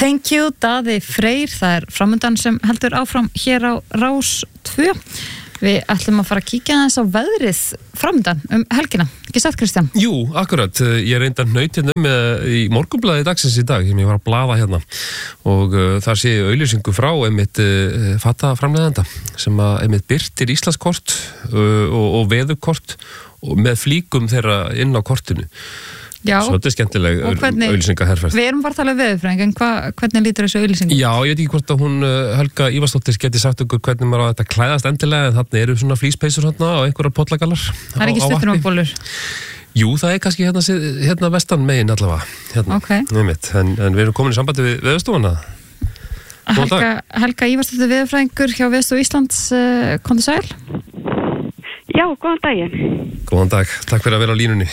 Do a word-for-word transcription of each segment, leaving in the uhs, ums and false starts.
Thank you, Daði Freyr, það er framundan sem heldur áfram hér á Rás tvö. Við ætlum að fara að kíkja aðeins á veðrið framundan um helgina. Ekki satt, Kristján? Jú, akkurat. Ég reyndi að naut hérna með í Morgunblaði dagsins í dag sem ég var að blaða hérna og uh, þar sé ég auglýsingu frá einmitt uh, fataframleiðanda sem að einmitt birtir Íslandskort uh, og, og veðurkort og með flíkum þeirra inn á kortinu. Já, svo þetta er skemmtileg auglýsingaherferð. Við erum bara að tala um veðurfræðing, en hva, hvernig lítur þessu auglýsingu? Já, ég veit ekki hvort að hún Helga Ívarsdóttir geti sagt okkur hvernig maður á þetta klæðast endilega, en þarna eru svona flíspeysur hérna og einhverjar pollagallar. Það er ekki stuttunarbólur? Jú, það er kannski hérna, hérna vestan megin allavega. Hérna, okay. Nefnitt, en, en við erum komin í sambandi við Veðurstofuna. Helga, Helga Ívarsdóttir veðurfræðingur hjá Veðurstofu Íslands, uh, komdu sæl? Já, góðan daginn. Góðan dag, takk fyrir að vera á línunni.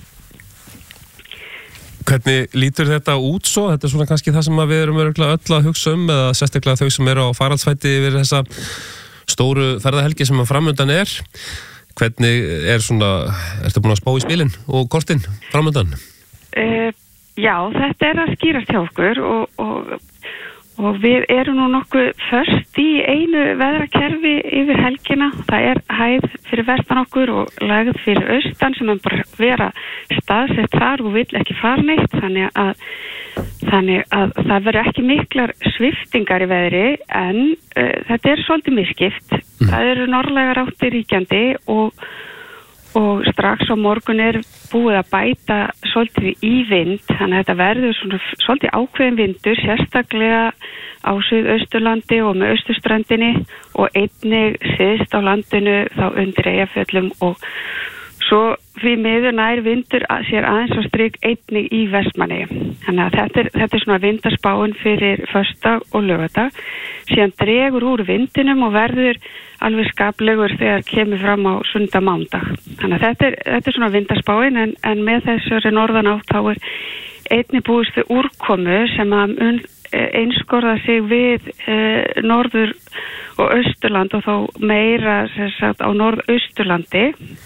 Hvernig lítur þetta út svo? Þetta er svona kannski það sem við erum öll að hugsa um eða sérstaklega þau sem eru á faraldsfæti yfir þessa stóru ferðahelgi sem að framundan er. Hvernig er svona, ertu búin að spá í spilin og kortin framundan? Uh, já, þetta er að skýrast hjá okkur og, og, og við erum nú nokkuð först í einu veðrakerfi yfir helgina. Það er hæð fyrir vestan okkur og lægð fyrir austan sem er bara vera staðsett þar og vill ekki fara neitt, þannig að, þannig að það verður ekki miklar sviftingar í veðri en uh, þetta er svolítið misskipt. Mm. Það eru norðlægar áttir ríkjandi og, og strax á morgun er búið að bæta svolítið í vind, þannig að þetta verður svona svolítið ákveðin vindur, sérstaklega á Suðausturlandi og með austurströndinni og einnig syðst á landinu þá undir Eyjafjöllum og svo því miður nær vindur að sér aðeins á strik einnig í Vestmannaeyjum. Þannig að þetta er, þetta er svona vindarspáin fyrir föstudag og laugardag. Síðan dregur úr vindinum og verður alveg skaplegur þegar kemur fram á sunnudag mánudag. Þannig að þetta er, þetta er svona vindarspáin en, en með þessari norðanátt þá er einnig búist við úrkomu sem að mun einskorða sig við eh, norður og austurland og þá meira sem sagt á norðausturlandi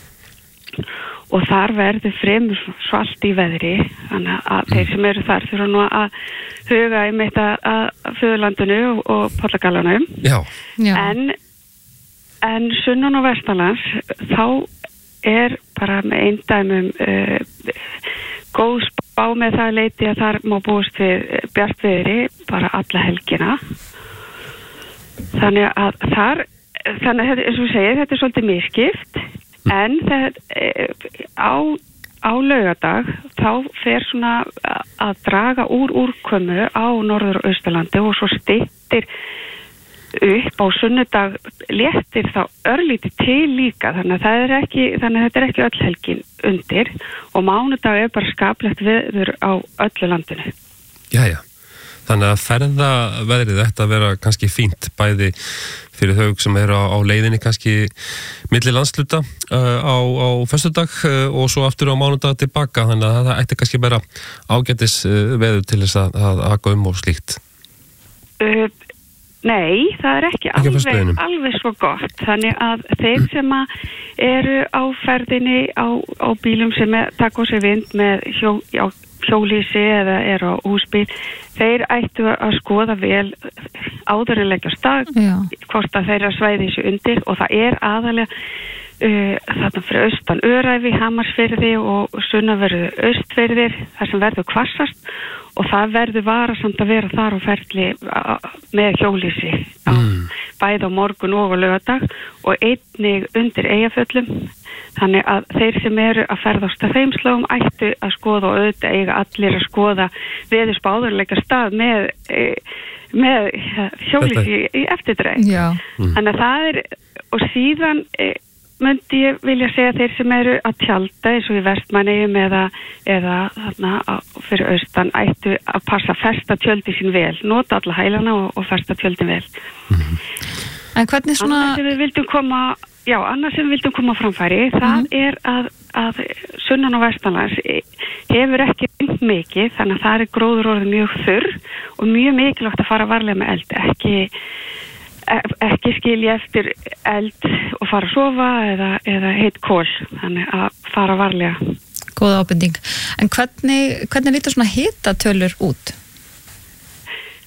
og þar verður fremur svalt í veðri, þannig að þeir sem eru þar þurfa nú að huga einmitt að föðurlandinu og, og pollagallanum. Já. Já. En, en sunnan og vestanlands þá er bara með eindæmum uh, góð spá með það leiti að þar má búast við bjartviðri bara alla helgina. Þannig að þar, þannig að eins og við segir, þetta er svolítið misskipt. En það, á, á laugardag þá fer svona að draga úr úrkomu á norður og austurlandi og svo styttir upp á sunnudag léttir þá örlítið til líka þannig að, það er ekki, þannig að þetta er ekki öll helgin undir og mánudag er bara skaplegt veður á öllu landinu. Jæja, þannig að ferðaveðrið ætti að vera kannski fínt bæði fyrir þau sem eru á, á leiðinni kannski milli landsluta uh, á, á föstudag uh, og svo aftur á mánudag tilbaka, þannig að það ætti kannski bara ágætis uh, veður til þess að, að aka um og slíkt. Uh, nei, það er ekki, ekki alveg, alveg svo gott, þannig að þeir sem að eru á ferðinni á, á bílum sem er, taka á sig vind með hjó, já, hjólísi eða eru á húsbíl, þeir ættu að skoða vel áður en leggja á stað, hvort að þeirra svæði þessu undir og það er aðalega uh, þarna fyrir austan Öræfi, Hamarsfirði og sunnanverðu Austfirðir, þar sem verður hvassast og það verður varasamt að vera þar á ferli með hjólísi á, mm. bæði á morgun og á laugardag og einnig undir Eyjafjöllum. Þannig að þeir sem eru að ferðast að þeim slóum ættu að skoða og auðvitað eiga allir að skoða veðurspá áður en leggja af stað með, með hjólísi í eftirdræg. Mm. Þannig að það er, og síðan myndi ég vilja segja þeir sem eru að tjalda eins og í Vestmannaeyjum eða, eða þarna fyrir austan ættu að passa festa tjöldi sín vel, nota alla hælana og, og festa tjöldin vel. Mm. En hvernig svona... Annars sem við vildum koma, já, annars sem við vildum koma framfæri, mm. það er að, að sunnan og vestanlands hefur ekki mikið, þannig að það er gróður orðið mjög þurr og mjög mikilvægt að fara varlega með eld, ekki ekki skilja eftir eld og fara að sofa eða, eða heitt kól, þannig að fara varlega. Góða ábending. En hvernig, hvernig lítur svona hitatölur út?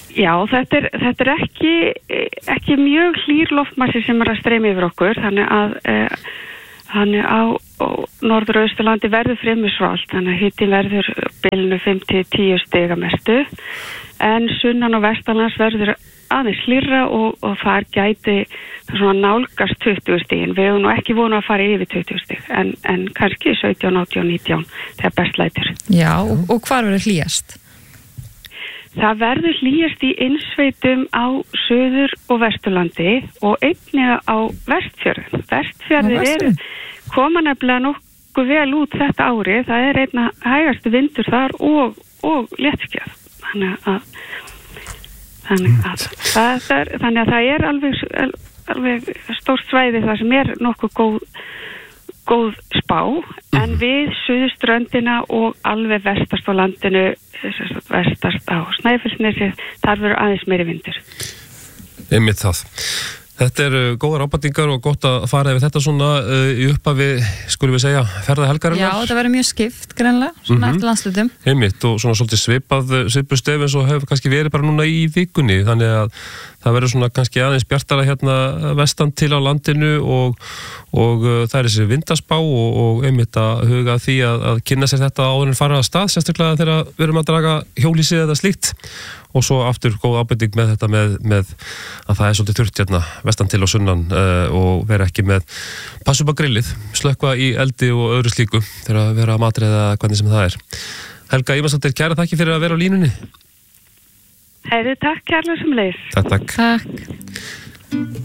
Já, þetta er, þetta er ekki, ekki mjög hlýr loftmassi sem er að streyma yfir okkur, þannig að eh, þannig á norður- og austurlandi verður fremur svalt, þannig að hitinn verður bilinu fimm til tíu stig að mestu, en sunnan og vestanlands verður aðeins hlýrra og, og þar gæti svona nálgast tuttugu stigin. Við hefum nú ekki vonu að fara yfir tuttugu stig, en, en kannski sautján, átján, nítján þegar best lætur. Já, og, og hvar verður hlýjast? Það verður hlýjast í innsveitum á Suður- og Vesturlandi og einnig á Vestfjörðum. Vestfjörðir eru koma nefnilega nokkuð vel út þetta ári. Það er einna hægastu vindur þar og, og léttskjað. Þannig að, þannig að, það, er, þannig að það er alveg, alveg stórt svæði þar sem er nokkuð góð, góð spá, en við Suðurströndina og alveg vestast á landinu, vestast á Snæfellsnesi, þar verður aðeins meiri vindur. Einmitt það. Þetta er góðar ábendingar og gott að fara yfir þetta svona uh, í upphafi, skulum við segja, ferðahelgarinnar. Já, þetta verður mjög skipt, greinlega, svona mm -hmm. eftir landslutum. Einmitt, og svona svolítið svipað, svipuð stef eins og hefur kannski verið bara núna í vikunni, þannig að það verður svona kannski aðeins bjartara hérna vestan til á landinu og, og uh, það er þessi vindaspá og, og einmitt að huga því að, að kynna sér þetta áður en fara að stað, sérstaklega þegar við erum að draga hjólísið eða slíkt. Og svo aftur góð ábending með þetta með, með að það er svolítið þurrt hérna vestan til og sunnan uh, og vera ekki með passa upp á grillið, slökkva í eldi og öðru slíku þegar að vera að matreiða hvernig sem það er. Helga Ívarsdóttir, kæra þakki fyrir að vera á línunni. Heiðu, takk kærlega sem leys. Takk, takk. Takk.